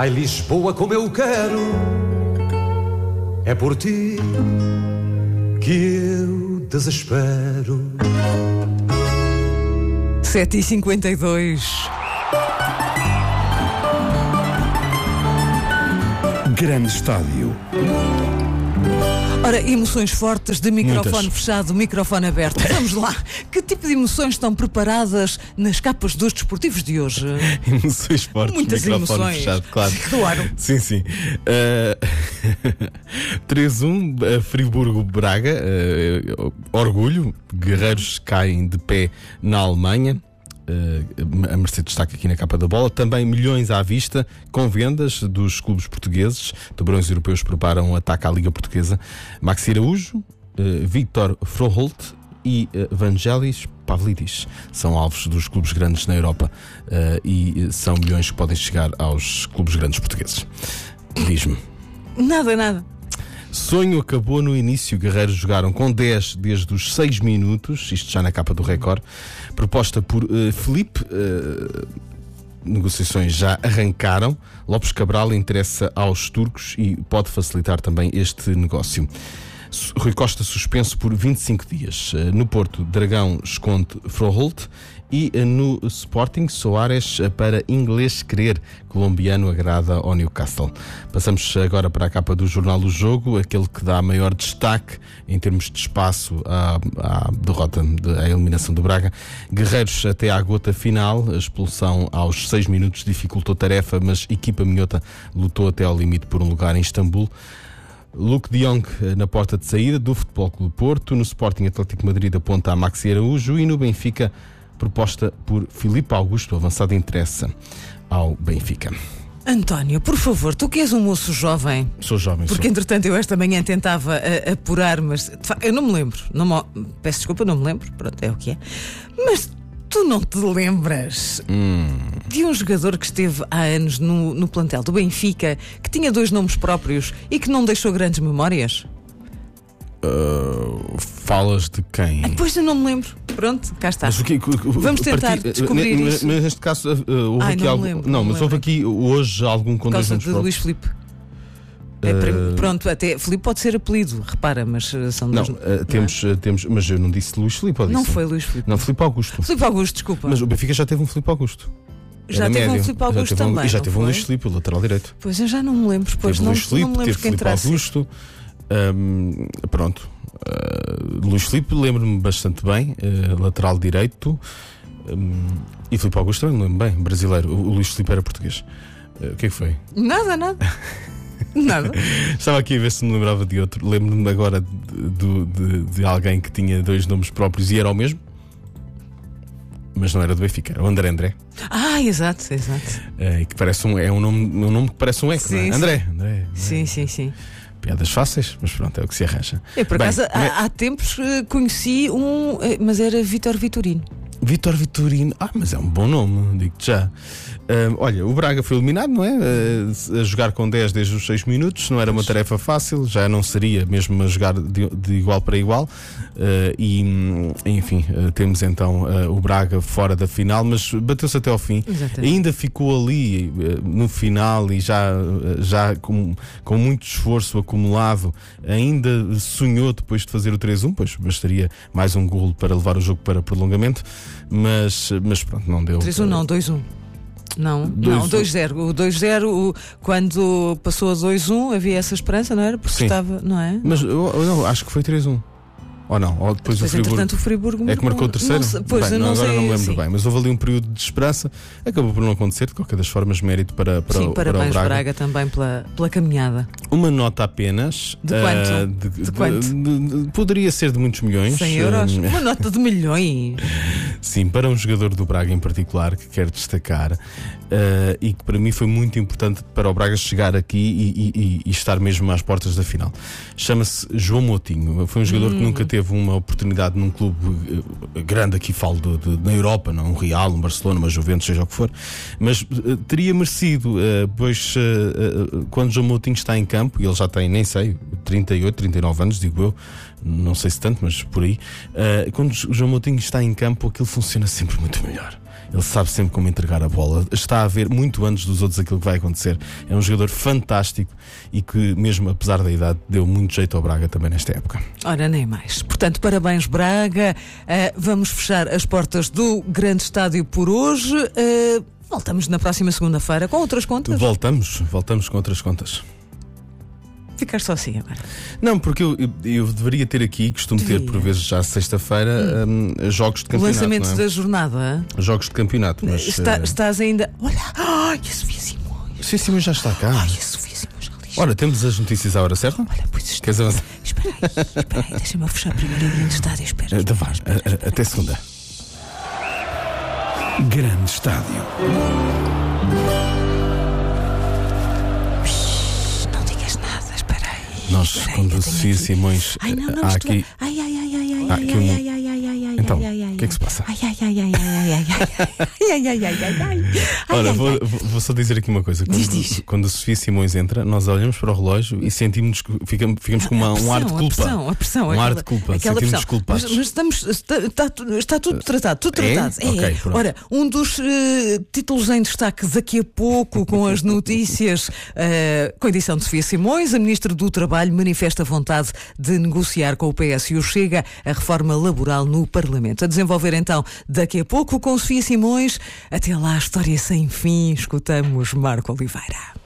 Ai, Lisboa, como eu quero, é por ti que eu desespero. 7h52. Grande Estádio. Ora, emoções fortes de microfone fechado, microfone aberto. Vamos lá. Que tipo de emoções estão preparadas nas capas dos desportivos de hoje? Emoções fortes, muitas microfone emoções. fechado, claro. Claro. Sim. 3-1, Friburgo-Braga. Orgulho. Guerreiros caem de pé na Alemanha. A Mercedes destaca aqui na capa da bola. Também milhões à vista com vendas dos clubes portugueses. Tubarões europeus preparam um ataque à Liga Portuguesa. Maxi Araújo, Viktor Froholt e Vangelis Pavlidis são alvos dos clubes grandes na Europa, e são milhões que podem chegar aos clubes grandes portugueses. Diz-me. Nada. Sonho acabou no início. Guerreiros jogaram com 10 desde os 6 minutos, isto já na capa do Record. Proposta por Filipe. Negociações já arrancaram. Lopes Cabral interessa aos turcos e pode facilitar também este negócio. Rui Costa suspenso por 25 dias. No Porto, Dragão esconde Froholt. E no Sporting, Soares para inglês querer. Colombiano agrada ao Newcastle. Passamos agora para a capa do jornal O Jogo, aquele que dá maior destaque em termos de espaço à derrota, à eliminação do Braga. Guerreiros até à gota final. A expulsão aos 6 minutos dificultou tarefa, mas equipa minhota lutou até ao limite por um lugar em Istambul. Luke de Jong na porta de saída do Futebol Clube Porto. No Sporting, Atlético Madrid aponta a Maxi Araújo. E no Benfica, proposta por Filipe Augusto, avançado interessa ao Benfica. António, por favor, tu que és um moço jovem. Sou jovem, porque entretanto eu esta manhã tentava apurar, mas eu não me lembro. Peço desculpa, não me lembro. Pronto, é o que é. Mas tu não te lembras de um jogador que esteve há anos no plantel do Benfica, que tinha 2 nomes próprios e que não deixou grandes memórias? Falas de quem? Pois eu não me lembro. Pronto, cá está. Vamos tentar descobrir isso. Mas neste caso houve aqui não algo. lembro, não, mas houve aqui hoje algum com 2 nomes próprios. Luís Filipe. Pronto, até Filipe pode ser apelido, repara, mas são não, dois. Temos, mas eu não disse Luís Filipe. Não foi Luís Filipe. Não, Filipe Augusto. Filipe Augusto, desculpa. Mas o Benfica já teve um Filipe Augusto. Já teve um Filipe Augusto também. E já teve um Luís Filipe, o lateral direito. Pois eu já não me lembro. Pois teve não, Luís Filipe, não me lembro teve quem Filipe Augusto. Pronto. Luís Filipe, lembro-me bastante bem, lateral direito. E Filipe Augusto também me lembro bem, brasileiro. O Luís Filipe era português. O que é que foi? Nada. Nada. Estava aqui a ver se me lembrava de outro. Lembro-me agora de alguém que tinha 2 nomes próprios e era o mesmo, mas não era do Benfica, era o André. Exato. E que parece um nome que parece um eco, sim, não é? sim. André. Sim. Piadas fáceis, mas pronto, é o que se arranja. Por acaso, há tempos conheci mas era Vítor Vitorino. Vítor Vitorino, mas é um bom nome, digo-te já. Olha, o Braga foi eliminado, não é? A jogar com 10 desde os 6 minutos, não era uma tarefa fácil, já não seria mesmo a jogar de igual para igual. Enfim, temos então o Braga fora da final, mas bateu-se até ao fim. Exatamente. Ainda ficou ali no final e já com muito esforço acumulado, ainda sonhou depois de fazer o 3-1, pois bastaria mais um golo para levar o jogo para prolongamento, mas pronto, não deu. 3-1 não, 2-1. Não, 2-0. O 2-0, quando passou a 2-1, havia essa esperança, não era? Porque sim, estava, não é? Mas eu acho que foi 3-1. Ou não? Ou depois o Friburgo é que marcou o terceiro? Pois, agora não me lembro sim. bem, mas houve ali um período de esperança, acabou por não acontecer. De qualquer das formas, mérito para o parabéns Braga. Braga também pela caminhada. Uma nota apenas. De quanto? De quanto? Poderia ser de muitos milhões. 100 euros? Uma nota de milhões. Sim, para um jogador do Braga em particular que quero destacar, e que para mim foi muito importante para o Braga chegar aqui e estar mesmo às portas da final. Chama-se João Moutinho. Foi um jogador que nunca teve uma oportunidade num clube grande, aqui falo na Europa, não? Um Real, um Barcelona, uma Juventus, seja o que for, mas teria merecido, pois quando João Moutinho está em campo, e ele já tem, nem sei, 38, 39 anos, digo eu, não sei se tanto, mas por aí, quando o João Moutinho está em campo, aquilo funciona sempre muito melhor. Ele sabe sempre como entregar a bola. Está a ver muito antes dos outros aquilo que vai acontecer. É um jogador fantástico e que, mesmo apesar da idade, deu muito jeito ao Braga também nesta época. Ora, nem mais. Portanto, parabéns, Braga. Vamos fechar as portas do grande estádio por hoje. Voltamos na próxima segunda-feira com outras contas. Voltamos com outras contas. Ficaste só assim agora. Não, porque eu deveria ter aqui, costumo ter por vezes já sexta-feira, jogos de campeonato. O lançamento não é? da jornada. Jogos de campeonato. Mas, estás ainda. Olha, ai, a Sofia Simões. Sofia Simões já está cá. Ai, a Sofia Simões já ali. Ora, temos as notícias à hora certa? Olha, pois está. Queres avançar? Espera aí, deixa-me fechar primeiro o grande estádio. Espera. Então vá, até segunda. Grande Estádio. Não digas nada, espera aí. Nós, quando a Sofia Simões. Ai, não, há estou... aqui. Ai. Então, o que é que se passa? Ora, vou só dizer aqui uma coisa. Quando a Sofia Simões entra, nós olhamos para o relógio e sentimos, ficamos com um ar de culpa. A pressão. Um ar de culpa. Sentimos culpados. Mas está tudo tratado. É? Ok, pronto. Ora, um dos títulos em destaque daqui a pouco, com as notícias, com a edição de Sofia Simões, a Ministra do Trabalho manifesta vontade de negociar com o PS e o Chega a reforma laboral no Parlamento. A desenvolver então daqui a pouco com Sofia Simões. Até lá, história sem fim. Escutamos Marco Oliveira.